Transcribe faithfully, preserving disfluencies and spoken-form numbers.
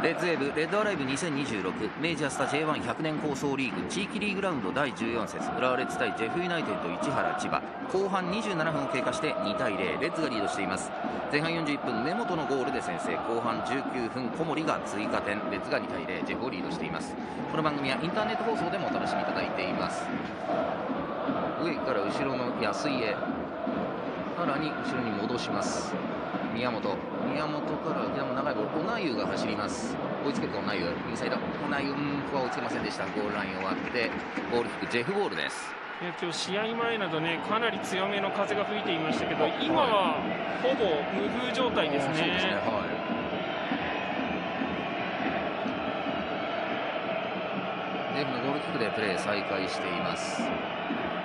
レッズウェーブレッドアライブにせんにじゅうろく明治安田 ジェイワンひゃく 年構想リーグ地域リーグラウンドだいじゅうよん節浦和レッズ対ジェフユナイテッド市原千葉、後半にじゅうななふんを経過してにたいゼロ、レッズがリードしています。前半よんじゅういっぷん根本のゴールで先制、後半じゅうきゅうふん小森が追加点、レッズがにたいゼロ、ジェフをリードしています。この番組はインターネット放送でもお楽しみいただいています。上から後ろの安井へ、さらに後ろに戻します。宮本宮本からでも長いボール、オナユが走ります。追いつけるかオナユ、右サイドオナユ、うんここは追いつけませんでした。ゴールラインを割ってゴールキック、ジェフボールです。 今日試合前などね、かなり強めの風が吹いていましたけど、今はほぼ無風状態ですね。 そうですね、はい。ジェフのゴールキックでプレー再開しています。